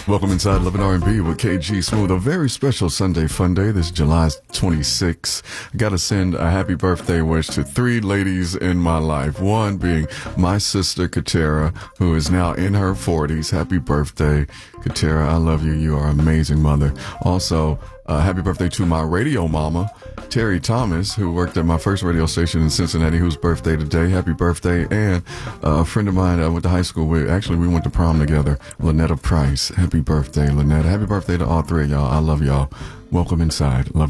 Welcome inside Love and R&B with KG Smooth. A very special Sunday fun day. This is July 26th. I got to send a happy birthday wish to three ladies in my life. One being my sister, Katera, who is now in her 40s. Happy birthday, Katera. I love you. You are an amazing mother. Also, happy birthday to my radio mama, Terry Thomas, who worked at my first radio station in Cincinnati, whose birthday today. Happy birthday. And a friend of mine I went to high school with. Actually, we went to prom together. Lynetta Price. Happy birthday, Lynetta. Happy birthday to all three of y'all. I love y'all. Welcome inside. Love